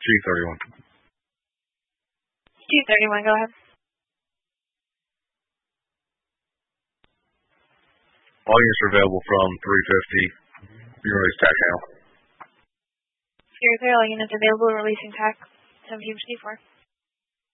G31. G31, go ahead. All units are available from 350. You're ready to tack now. Sierra Clear, all units available, releasing TAC 1754.